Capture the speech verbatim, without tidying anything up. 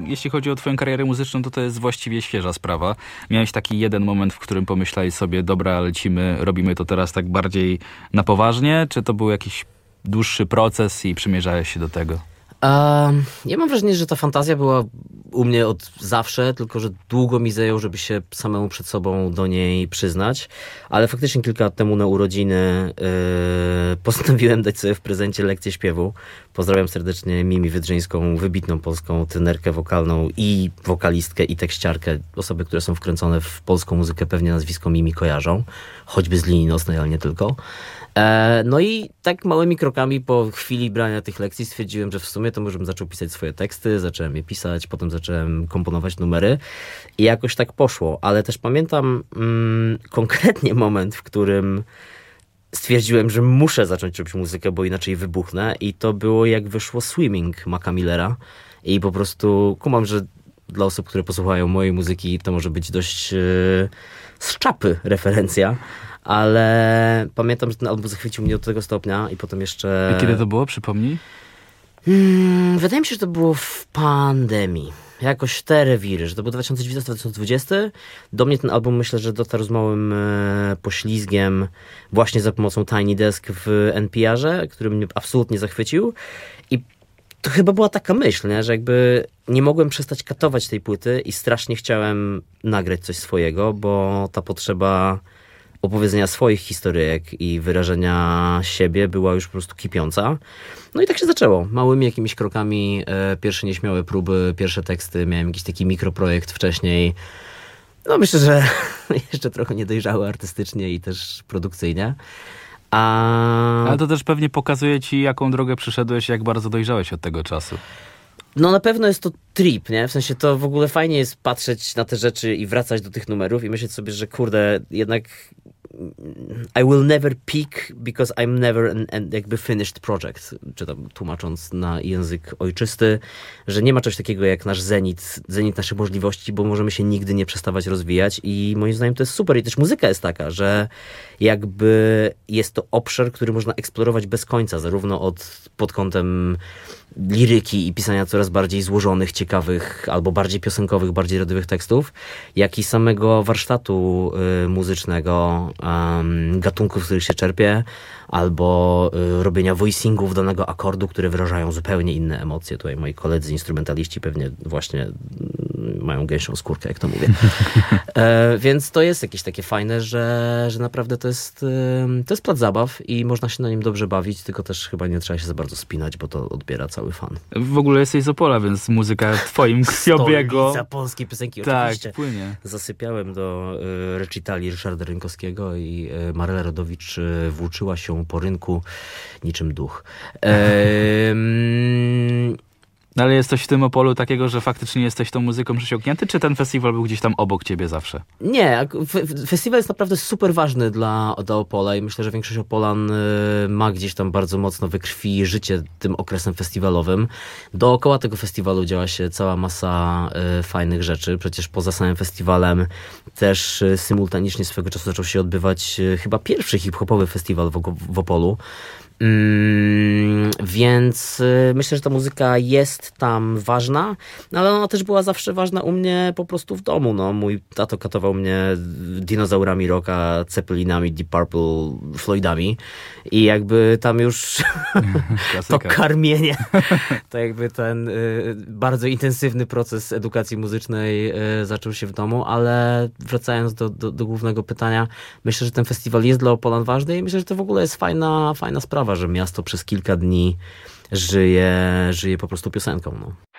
jeśli chodzi o twoją karierę muzyczną, to to jest właściwie świeża sprawa. Miałeś taki jeden moment, w którym pomyślałeś sobie, dobra, lecimy, robimy to teraz tak bardziej na poważnie, czy to był jakiś dłuższy proces i przymierzałeś się do tego? Um, ja mam wrażenie, że ta fantazja była u mnie od zawsze, tylko że długo mi zajęło, żeby się samemu przed sobą do niej przyznać, ale faktycznie kilka lat temu na urodziny yy, postanowiłem dać sobie w prezencie lekcję śpiewu. Pozdrawiam serdecznie Mimi Wydrzyńską, wybitną polską trenerkę wokalną i wokalistkę i tekściarkę. Osoby, które są wkręcone w polską muzykę pewnie nazwisko Mimi kojarzą, choćby z linii nocnej, ale nie tylko. No i tak małymi krokami po chwili brania tych lekcji stwierdziłem, że w sumie to może bym zaczął pisać swoje teksty, zacząłem je pisać, potem zacząłem komponować numery i jakoś tak poszło, ale też pamiętam mm, konkretnie moment, w którym stwierdziłem, że muszę zacząć robić muzykę, bo inaczej wybuchnę i to było jak wyszło Swimming Maca Millera i po prostu kumam, że dla osób, które posłuchają mojej muzyki, to może być dość yy, z czapy referencja, ale pamiętam, że ten album zachwycił mnie do tego stopnia i potem jeszcze... I kiedy to było? Przypomnij. Hmm, wydaje mi się, że to było w pandemii. Jakoś te rewiry, że to był dwa tysiące dziewiętnasty dwa tysiące dwudziesty. Do mnie ten album myślę, że dotarł z małym e, poślizgiem właśnie za pomocą Tiny Desk w N P R-ze, który mnie absolutnie zachwycił. I to chyba była taka myśl, nie? Że jakby nie mogłem przestać katować tej płyty i strasznie chciałem nagrać coś swojego, bo ta potrzeba opowiedzenia swoich historyjek i wyrażenia siebie była już po prostu kipiąca. No i tak się zaczęło. Małymi jakimiś krokami, e, pierwsze nieśmiałe próby, pierwsze teksty, miałem jakiś taki mikroprojekt wcześniej. No myślę, że jeszcze trochę niedojrzały artystycznie i też produkcyjnie. A... Ale to też pewnie pokazuje ci, jaką drogę przyszedłeś, jak bardzo dojrzałeś od tego czasu. No na pewno jest to trip, nie? W sensie to w ogóle fajnie jest patrzeć na te rzeczy i wracać do tych numerów i myśleć sobie, że kurde, jednak I will never peak because I'm never an, an jakby finished project, czy tam tłumacząc na język ojczysty, że nie ma czegoś takiego jak nasz zenit, zenit naszych możliwości, bo możemy się nigdy nie przestawać rozwijać i moim zdaniem to jest super i też muzyka jest taka, że jakby jest to obszar, który można eksplorować bez końca, zarówno od, pod kątem liryki i pisania coraz bardziej złożonych, ciekawych, albo bardziej piosenkowych, bardziej radiowych tekstów, jak i samego warsztatu y, muzycznego, um, gatunków, z których się czerpie, albo y, robienia voicingów danego akordu, które wyrażają zupełnie inne emocje. Tutaj moi koledzy instrumentaliści pewnie właśnie y, mają gęsią skórkę, jak to mówię. e, więc to jest jakieś takie fajne, że, że naprawdę to jest, y, to jest plac zabaw i można się na nim dobrze bawić, tylko też chyba nie trzeba się za bardzo spinać, bo to odbiera cały fan. W ogóle jesteś z Opola, więc muzyka twoim krwiobiegu. Stolica polskiej piosenki, tak, oczywiście. Płynie. Zasypiałem do y, recitali Ryszarda Rynkowskiego i y, Maryla Rodowicz y, włóczyła się po rynku niczym duch. E, No ale jest coś w tym Opolu takiego, że faktycznie jesteś tą muzyką przesiąknięty, czy ten festiwal był gdzieś tam obok ciebie zawsze? Nie, f- festiwal jest naprawdę super ważny dla, dla Opola i myślę, że większość Opolan y, ma gdzieś tam bardzo mocno we krwi życie tym okresem festiwalowym. Dookoła tego festiwalu działa się cała masa y, fajnych rzeczy. Przecież poza samym festiwalem też y, symultanicznie swego czasu zaczął się odbywać y, chyba pierwszy hip-hopowy festiwal w, w Opolu. Mm, więc y, myślę, że ta muzyka jest tam ważna, no, ale ona też była zawsze ważna u mnie po prostu w domu. No. Mój tato katował mnie dinozaurami rocka, Zeppelinami, Deep Purple, Floydami i jakby tam już to karmienie, to jakby ten y, bardzo intensywny proces edukacji muzycznej y, zaczął się w domu, ale wracając do, do, do głównego pytania, myślę, że ten festiwal jest dla Opolan ważny i myślę, że to w ogóle jest fajna, fajna sprawa, że miasto przez kilka dni żyje, żyje po prostu piosenką. No.